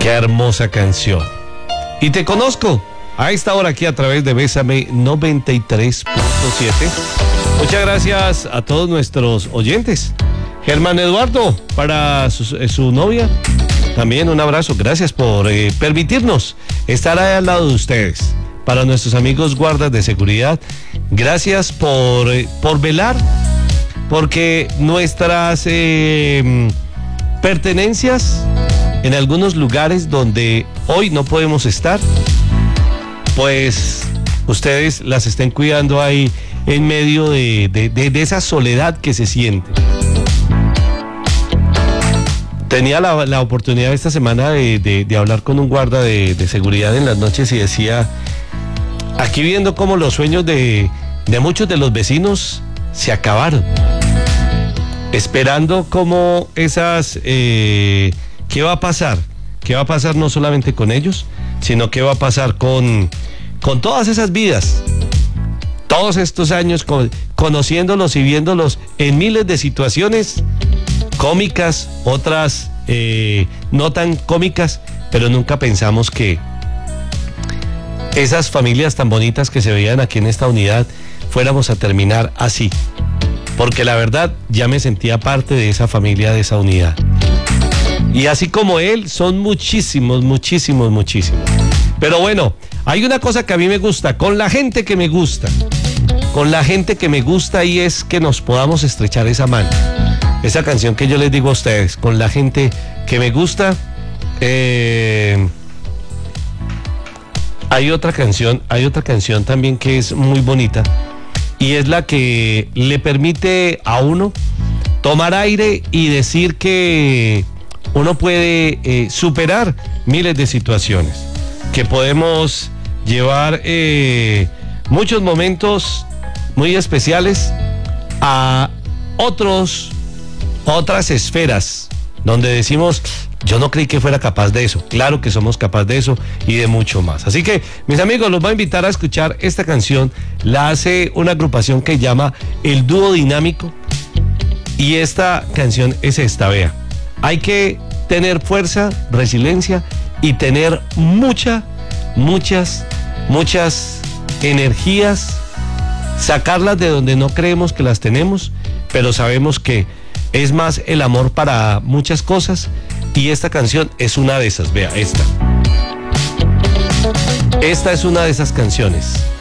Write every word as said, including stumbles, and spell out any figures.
Qué hermosa canción. Y te conozco a esta hora aquí a través de Bésame noventa y tres punto siete. Muchas gracias a todos nuestros oyentes. Germán Eduardo, para su, su novia, también un abrazo. Gracias por eh, permitirnos estar ahí al lado de ustedes. Para nuestros amigos guardas de seguridad, gracias por, eh, por velar, porque nuestras eh, pertenencias en algunos lugares donde hoy no podemos estar, pues ustedes las estén cuidando ahí en medio de, de, de, de esa soledad que se siente. Tenía la, la oportunidad esta semana de, de, de hablar con un guarda de, de seguridad en las noches y decía, aquí viendo cómo los sueños de, de muchos de los vecinos se acabaron, esperando cómo esas, eh, ¿qué va a pasar? ¿Qué va a pasar no solamente con ellos, sino qué va a pasar con, con todas esas vidas? Todos estos años con, conociéndolos y viéndolos en miles de situaciones cómicas, otras eh, no tan cómicas, pero nunca pensamos que esas familias tan bonitas que se veían aquí en esta unidad fuéramos a terminar así, porque la verdad ya me sentía parte de esa familia, de esa unidad. Y así como él, son muchísimos, muchísimos, muchísimos. Pero bueno, hay una cosa que a mí me gusta, con la gente que me gusta, con la gente que me gusta, y es que nos podamos estrechar esa mano. Esa canción que yo les digo a ustedes, con la gente que me gusta. Eh, hay otra canción, hay otra canción también que es muy bonita, y es la que le permite a uno tomar aire y decir que uno puede eh, superar miles de situaciones, que podemos llevar eh, muchos momentos muy especiales a otros, otras esferas, donde decimos, yo no creí que fuera capaz de eso. Claro que somos capaces de eso y de mucho más. Así que, mis amigos, los voy a invitar a escuchar esta canción. La hace una agrupación que llama El Dúo Dinámico, y esta canción es esta, vea. Hay que tener fuerza, resiliencia y tener mucha, muchas, muchas energías, sacarlas de donde no creemos que las tenemos, pero sabemos que es más el amor para muchas cosas, y esta canción es una de esas. Vea, esta. Esta es una de esas canciones.